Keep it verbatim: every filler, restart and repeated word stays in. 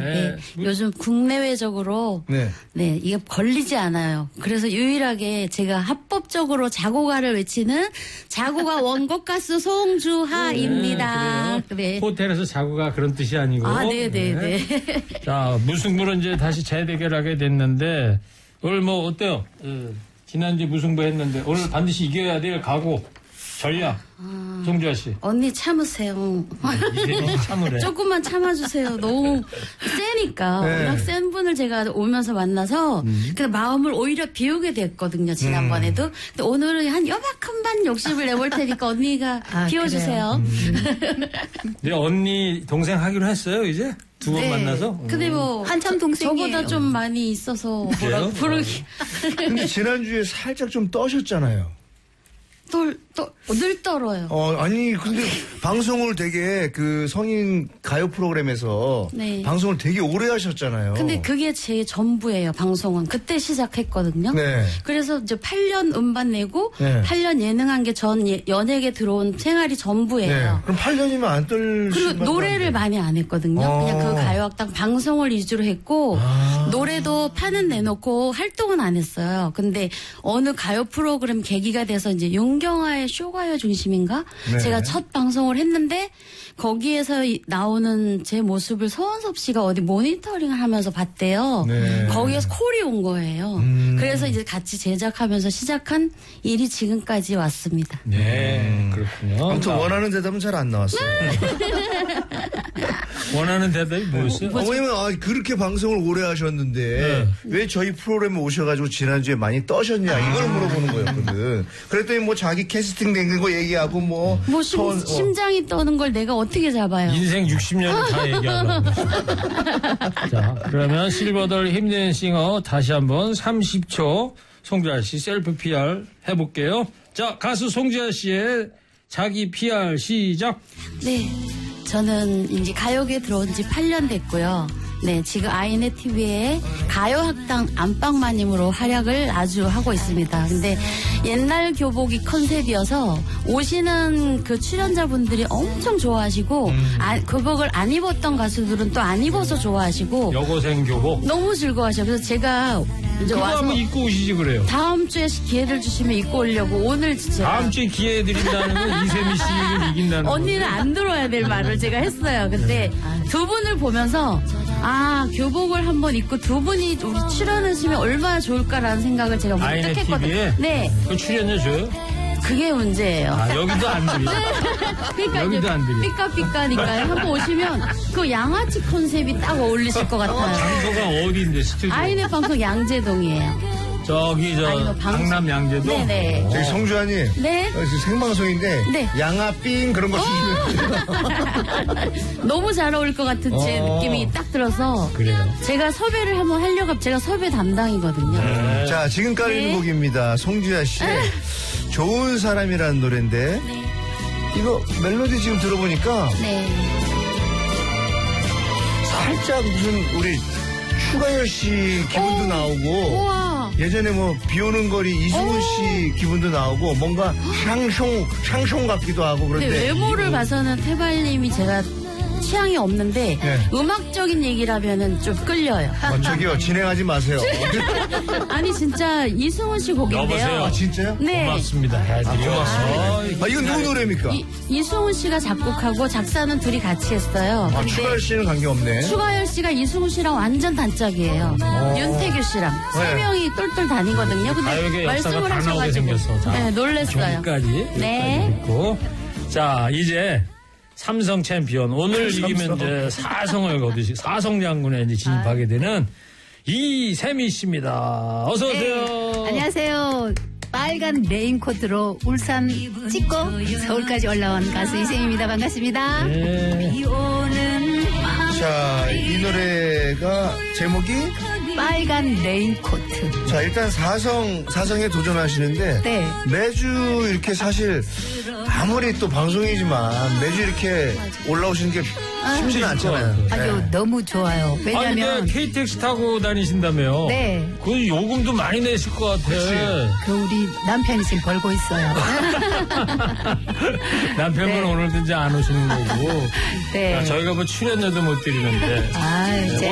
네. 네. 요즘 국내외적으로 네. 네 이게 걸리지 않아요. 그래서 유일하게 제가 합법적으로 자고가를 외치는 자고가 원곡 가수 송주하입니다. 네, 네. 호텔에서 자고가 그런 뜻이 아니고. 아, 네네네. 네. 네. 자, 무승부는 이제 다시 재대결하게 됐는데 오늘 뭐 어때요? 어, 지난주 무승부 했는데 오늘 반드시 이겨야 될 각오, 전략. 아, 송주하 씨. 언니 참으세요. 이제 참으래. 조금만 참아주세요. 너무 세니까. 네. 워낙 센 분을 제가 오면서 만나서 음. 그 마음을 오히려 비우게 됐거든요. 지난번에도. 음. 근데 오늘은 한 요만큼만 욕심을 내볼 테니까 언니가 아, 비워주세요. 음. 네, 언니 동생 하기로 했어요 이제? 두 번 네. 만나서? 근데 뭐 한참 동생이에요. 저보다 좀 많이 있어서 뭐라 부르기. 근데 지난주에 살짝 좀 떠셨잖아요. 또, 또, 늘 떨어요. 어, 아니, 근데 방송을 되게 그 성인 가요 프로그램에서 네. 방송을 되게 오래 하셨잖아요. 근데 그게 제 전부예요, 방송은. 그때 시작했거든요. 네. 그래서 이제 팔 년 음반 내고 네. 팔 년 예능한 게 전 연예계 들어온 생활이 전부예요. 네. 그럼 팔 년이면 안 떨. 그리고 노래를 많이 안 했거든요. 아. 그냥 그 가요학당 방송을 위주로 했고 아. 노래도 파는 내놓고 활동은 안 했어요. 근데 어느 가요 프로그램 계기가 돼서 이제 윤경아의 쇼가요 중심인가? 네. 제가 첫 방송을 했는데 거기에서 나오는 제 모습을 서원섭 씨가 어디 모니터링을 하면서 봤대요. 네. 거기에서 콜이 온 거예요. 음. 그래서 이제 같이 제작하면서 시작한 일이 지금까지 왔습니다. 네, 음. 그렇군요. 아무튼 원하는 대답은 잘 안 나왔어요. 원하는 대답이 뭐였어요? 어머님은 아, 그렇게 방송을 오래 하셨는데 네. 왜 저희 프로그램에 오셔가지고 지난주에 많이 떠셨냐 이걸 아. 물어보는 거였거든. 그랬더니 뭐 자기 캐스팅 된 거 얘기하고 뭐. 뭐 심, 선, 심장이 어. 떠는 걸 내가 어떻게 잡아요? 인생 육십 년을 다 얘기하려고. 자, 그러면 실버돌 힘내는 싱어 다시 한번 삼십 초 송주하 씨 셀프 피알 해볼게요. 자, 가수 송주하 씨의 자기 피알 시작. 네. 저는 이제 가요계에 들어온 지 팔 년 됐고요. 네, 지금 아이넷 티비에 가요학당 안방마님으로 활약을 아주 하고 있습니다. 근데 옛날 교복이 컨셉이어서 오시는 그 출연자분들이 엄청 좋아하시고 음. 아, 교복을 안 입었던 가수들은 또 안 입어서 좋아하시고 여고생 교복 너무 즐거워하셔요. 그래서 제가 이제 그거 와서 한번 입고 오시지 그래요. 다음 주에 기회를 주시면 입고 오려고 오늘 진짜 다음 주에 기회 드린다는 건 이세미 씨를 이긴다는 언니는 거죠. 안 들어야 될 말을 제가 했어요. 근데 네. 두 분을 보면서 아 교복을 한번 입고 두 분이 우리 출연하시면 얼마나 좋을까라는 생각을 제가 문득 했거든요. 네. 그 출연료 줘요? 그게 문제예요. 아, 여기도 안 드려. 그러니까 여기도 안 드려. 삐까삐까니까요. 한번 오시면 그 양아치 컨셉이 딱 어울리실 것 같아요. 장소가 어디인데 스튜디오? 아이넷 방송 양재동이에요. 저기 저 아니, 강남 양재동. 네네. 저기 송주하님. 네. 어, 생방송인데. 네. 양아삥 그런 거 쓰시면. 너무 잘 어울릴 것 같은 제 어. 느낌이 딱 들어서. 그래요. 제가 섭외를 한번 하려고 제가 섭외 담당이거든요. 네. 자 지금 깔리는 네. 곡입니다. 송주하 씨의 좋은 사람이라는 노래인데. 네. 이거 멜로디 지금 들어보니까. 네. 살짝 무슨 우리 추가열 씨 기분도 오, 나오고 우와. 예전에 뭐 비오는 거리 이승훈 씨 기분도 나오고 뭔가 샹숑 샹숑 같기도 하고 그런데 외모를 봐서는 태발님이 제가 취향이 없는데 네. 음악적인 얘기라면은 좀 끌려요. 어, 저기요 진행하지 마세요. 아니 진짜 이승훈 씨 곡인데요. 여보세요. 아, 진짜요? 네. 고맙습니다. 해드리고 아, 아, 이건 누구 노래입니까? 이, 이승훈 씨가 작곡하고 작사는 둘이 같이 했어요. 아, 추가열 씨는 관계없네. 추가열 씨가 이승훈 씨랑 완전 단짝이에요. 오. 윤태규 씨랑 네. 세 명이 똘똘 다니거든요. 근데 말씀을 하셔가지고 네, 놀랬어요. 여기까지. 네. 있고. 자 이제 삼성 챔피언 오늘 삼성. 이기면 이제 사성을 거두시 사성 장군에 이제 진입하게 되는 이세미 씨입니다. 어서 오세요. 네. 안녕하세요. 빨간 레인코트로 울산 찍고 서울까지 올라온 가수 이세미입니다. 반갑습니다. 네. 자, 이 노래가 제목이 빨간 레인코트. 자, 일단 사성, 사성에 도전하시는데. 네. 매주 이렇게 사실, 아무리 또 방송이지만 매주 이렇게 올라오시는 게 쉽지는 않잖아요. 아주 네. 너무 좋아요. 왜냐면. 아니, 케이티엑스 타고 다니신다며요? 네. 그 요금도 많이 내실 것 같아. 그 우리 남편이 지금 벌고 있어요. 남편분 네. 오늘도 이제 안 오시는 거고. 네. 자, 저희가 뭐 출연료도 못 드리는데. 아, 네.